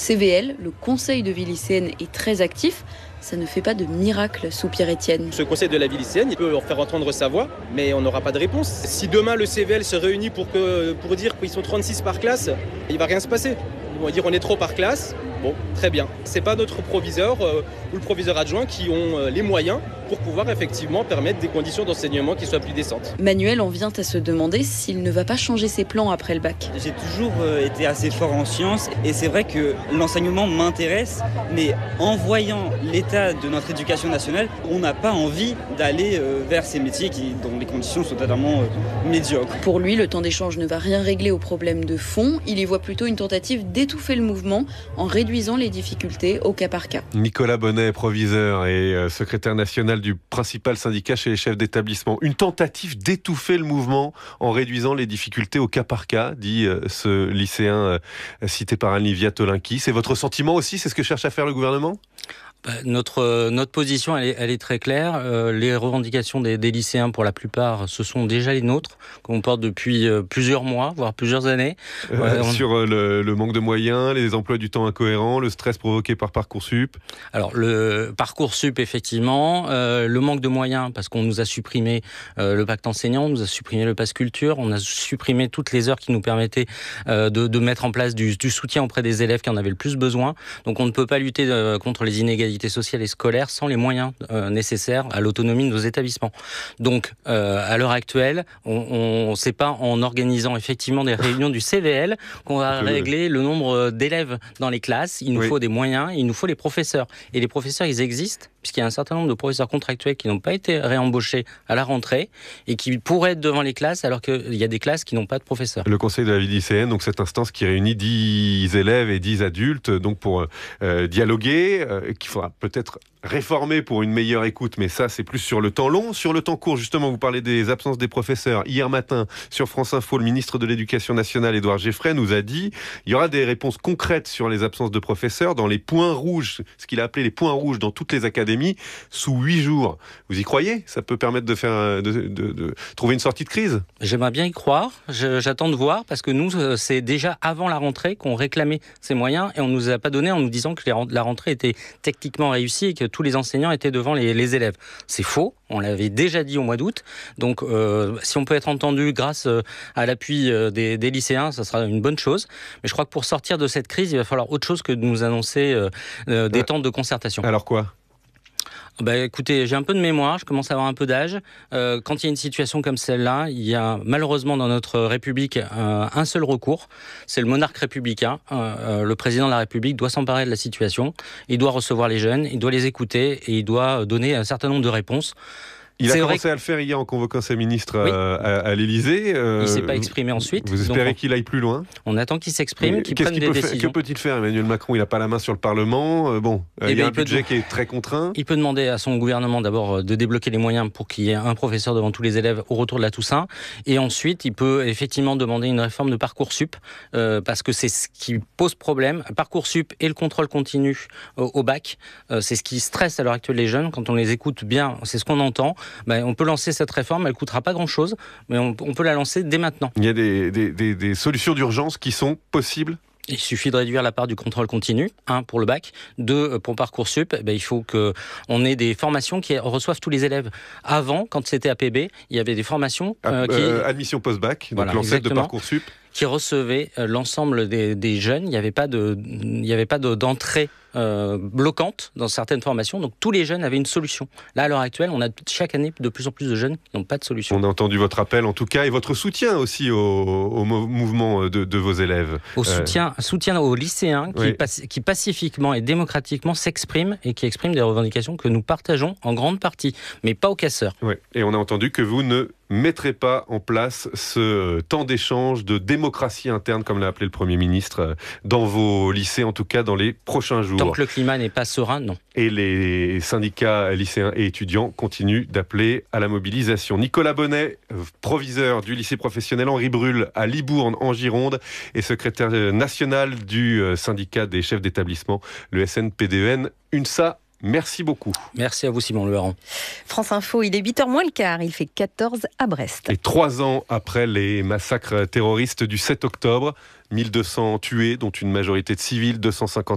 CVL, le conseil de vie lycéenne, est très actif. Ça ne fait pas de miracle, soupire Étienne. Ce conseil de la vie lycéenne, il peut leur faire entendre sa voix, mais on n'aura pas de réponse. Si demain le CVL se réunit pour dire qu'ils sont 36 par classe, il ne va rien se passer. Ils vont dire on est trop par classe. Bon, très bien. C'est pas notre proviseur ou le proviseur adjoint qui ont les moyens pour pouvoir effectivement permettre des conditions d'enseignement qui soient plus décentes. Manuel en vient à se demander s'il ne va pas changer ses plans après le bac. J'ai toujours été assez fort en sciences et c'est vrai que l'enseignement m'intéresse, mais en voyant l'état de notre éducation nationale, on n'a pas envie d'aller vers ces métiers dont les conditions sont totalement médiocres. Pour lui, le temps d'échange ne va rien régler aux problèmes de fond. Il y voit plutôt une tentative d'étouffer le mouvement en réduisant les difficultés au cas par cas. Nicolas Bonnet, proviseur et secrétaire national du principal syndicat chez les chefs d'établissement. Une tentative d'étouffer le mouvement en réduisant les difficultés au cas par cas, dit ce lycéen cité par Anne-Livia Tolinki. C'est votre sentiment aussi? C'est ce que cherche à faire le gouvernement? Notre position, elle est très claire. Les revendications des lycéens, pour la plupart, ce sont déjà les nôtres, qu'on porte depuis plusieurs mois, voire plusieurs années. Sur le manque de moyens, les emplois du temps incohérents, le stress provoqué par Parcoursup. Alors, le Parcoursup, effectivement, le manque de moyens, parce qu'on nous a supprimé le pacte enseignant, on nous a supprimé le pass culture, on a supprimé toutes les heures qui nous permettaient de mettre en place du soutien auprès des élèves qui en avaient le plus besoin. Donc, on ne peut pas lutter contre les inégalités sociales et scolaires sans les moyens nécessaires à l'autonomie de nos établissements. Donc, à l'heure actuelle, on ne sait pas en organisant effectivement des réunions du CVL qu'on va régler le nombre d'élèves dans les classes. Il nous faut des moyens, il nous faut les professeurs. Et les professeurs, ils existent, puisqu'il y a un certain nombre de professeurs contractuels qui n'ont pas été réembauchés à la rentrée et qui pourraient être devant les classes alors qu'il y a des classes qui n'ont pas de professeurs. Le conseil de la vie lycéenne, donc cette instance qui réunit 10 élèves et 10 adultes, donc pour dialoguer, qu'il faudra peut-être réformer pour une meilleure écoute, mais ça c'est plus sur le temps long. Sur le temps court, justement, vous parlez des absences des professeurs. Hier matin, sur France Info, le ministre de l'Éducation nationale, Édouard Geoffrey, nous a dit il y aura des réponses concrètes sur les absences de professeurs dans les points rouges, ce qu'il a appelé les points rouges dans toutes les académies, sous 8 jours. Vous y croyez? Ça peut permettre de trouver une sortie de crise? J'aimerais bien y croire. J'attends de voir, parce que nous, c'est déjà avant la rentrée qu'on réclamait ces moyens et on ne nous a pas donné en nous disant que la rentrée était techniquement réussie et que tous les enseignants étaient devant les élèves. C'est faux, on l'avait déjà dit au mois d'août. Donc, si on peut être entendu grâce à l'appui des lycéens, ça sera une bonne chose. Mais je crois que pour sortir de cette crise, il va falloir autre chose que de nous annoncer des temps de concertation. Alors quoi ? Écoutez, j'ai un peu de mémoire, je commence à avoir un peu d'âge. Quand il y a une situation comme celle-là, il y a malheureusement dans notre République un seul recours, c'est le monarque républicain. Le président de la République doit s'emparer de la situation, il doit recevoir les jeunes, il doit les écouter et il doit donner un certain nombre de réponses. Il a commencé à le faire hier en convoquant ses ministres à l'Élysée. Il ne s'est pas exprimé ensuite. Vous espérez qu'il aille plus loin? On attend qu'il s'exprime, qu'il prenne des décisions. Que peut-il faire, Emmanuel Macron? Il n'a pas la main sur le Parlement. Il y a un budget qui est très contraint. Il peut demander à son gouvernement d'abord de débloquer les moyens pour qu'il y ait un professeur devant tous les élèves au retour de la Toussaint. Et ensuite, il peut effectivement demander une réforme de Parcoursup, parce que c'est ce qui pose problème. Parcoursup et le contrôle continu au bac, c'est ce qui stresse à l'heure actuelle les jeunes. Quand on les écoute bien, c'est ce qu'on entend. On peut lancer cette réforme, elle ne coûtera pas grand-chose, mais on peut la lancer dès maintenant. Il y a des solutions d'urgence qui sont possibles? Il suffit de réduire la part du contrôle continu, 1 pour le bac, 2 pour Parcoursup. Il faut qu'on ait des formations qui reçoivent tous les élèves. Avant, quand c'était APB, il y avait des formations admission post-bac, donc l'ancêtre de Parcoursup, qui recevaient l'ensemble des jeunes. Il n'y avait pas d'entrée bloquante dans certaines formations, donc tous les jeunes avaient une solution. Là, à l'heure actuelle, on a chaque année de plus en plus de jeunes qui n'ont pas de solution. On a entendu votre appel en tout cas et votre soutien aussi au mouvement de vos élèves. Soutien aux lycéens qui pacifiquement et démocratiquement s'expriment et qui expriment des revendications que nous partageons en grande partie, mais pas aux casseurs. Oui. Et on a entendu que vous ne mettrez pas en place ce temps d'échange, de démocratie interne, comme l'a appelé le Premier ministre, dans vos lycées, en tout cas dans les prochains jours. Tant que le climat n'est pas serein, non. Et les syndicats lycéens et étudiants continuent d'appeler à la mobilisation. Nicolas Bonnet, proviseur du lycée professionnel Henri Brul à Libourne en Gironde et secrétaire national du syndicat des chefs d'établissement, le SNPDEN UNSA. Merci beaucoup. Merci à vous, Simon Leurent. France Info, il est 8h moins le quart, il fait 14 à Brest. Et 3 ans après les massacres terroristes du 7 octobre, 1200 tués, dont une majorité de civils, 250